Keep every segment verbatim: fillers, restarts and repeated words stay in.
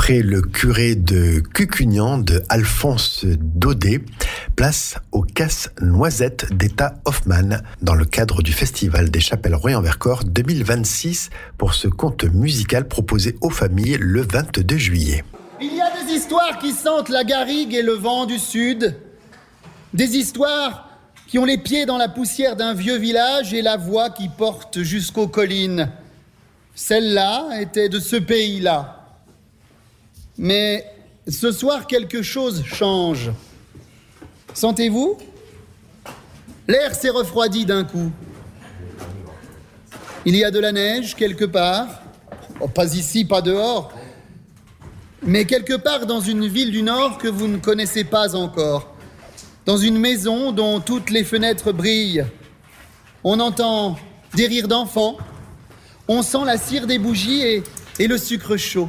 Après le curé de Cucugnan de Alphonse Daudet, place au Casse-Noisette d'État Hoffmann dans le cadre du Festival des Chapelles Royan-Vercors deux mille vingt-six pour ce conte musical proposé aux familles le vingt-deux juillet. Il y a des histoires qui sentent la garrigue et le vent du sud, des histoires qui ont les pieds dans la poussière d'un vieux village et la voix qui porte jusqu'aux collines. Celle-là était de ce pays-là. Mais ce soir, quelque chose change. Sentez-vous ? L'air s'est refroidi d'un coup. Il y a de la neige quelque part. Oh, pas ici, pas dehors. Mais quelque part dans une ville du Nord que vous ne connaissez pas encore. Dans une maison dont toutes les fenêtres brillent. On entend des rires d'enfants. On sent la cire des bougies et, et le sucre chaud.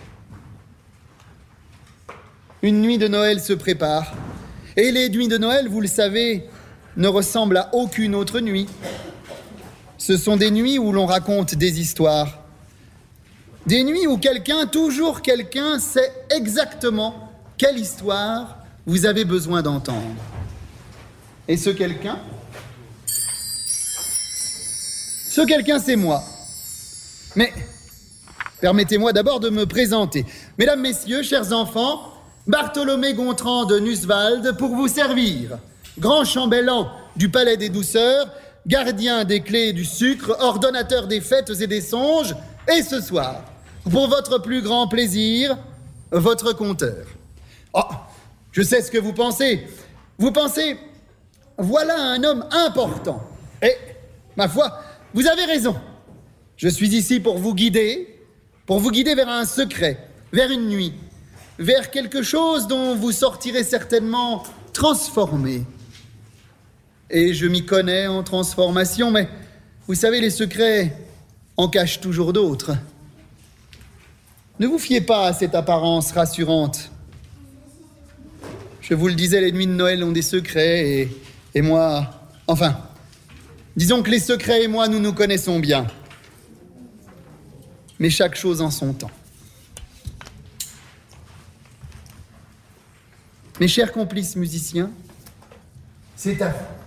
Une nuit de Noël se prépare. Et les nuits de Noël, vous le savez, ne ressemblent à aucune autre nuit. Ce sont des nuits où l'on raconte des histoires. Des nuits où quelqu'un, toujours quelqu'un, sait exactement quelle histoire vous avez besoin d'entendre. Et ce quelqu'un ? Ce quelqu'un, c'est moi. Mais permettez-moi d'abord de me présenter. Mesdames, Messieurs, chers enfants, Bartholomé Gontran de Nusswald pour vous servir. Grand chambellan du Palais des Douceurs, gardien des clés du sucre, ordonnateur des fêtes et des songes, et ce soir, pour votre plus grand plaisir, votre conteur. Oh, je sais ce que vous pensez. Vous pensez, voilà un homme important. Et, ma foi, vous avez raison. Je suis ici pour vous guider, pour vous guider vers un secret, vers une nuit, vers quelque chose dont vous sortirez certainement transformé. Et je m'y connais en transformation, mais vous savez, les secrets en cachent toujours d'autres. Ne vous fiez pas à cette apparence rassurante. Je vous le disais, les nuits de Noël ont des secrets, et, et moi... Enfin, disons que les secrets et moi, nous nous connaissons bien. Mais chaque chose en son temps. Mes chers complices musiciens, c'est à vous.